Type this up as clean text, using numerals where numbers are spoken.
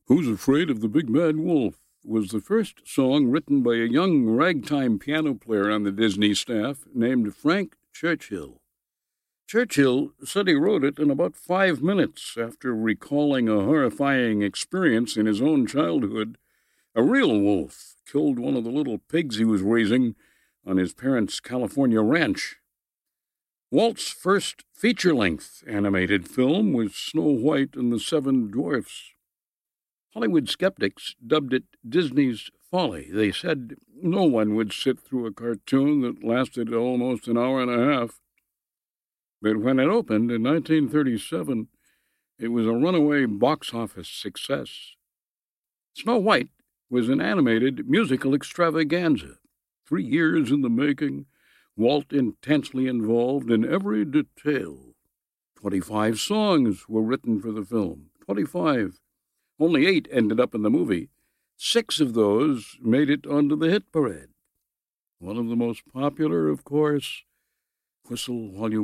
Who's Afraid of the Big Bad Wolf was the first song written by a young ragtime piano player on the Disney staff named Frank Churchill. Churchill said he wrote it in about 5 minutes after recalling a horrifying experience in his own childhood. A real wolf killed one of the little pigs he was raising on his parents' California ranch. Walt's first feature-length animated film was Snow White and the Seven Dwarfs. Hollywood skeptics dubbed it Disney's folly. They said no one would sit through a cartoon that lasted almost an hour and a half. But when it opened in 1937, it was a runaway box office success. Snow White was an animated musical extravaganza. 3 years in the making, Walt intensely involved in every detail. 25 songs were written for the film. 25. Only 8 ended up in the movie. 6 of those made it onto the hit parade. One of the most popular, of course, Whistle While You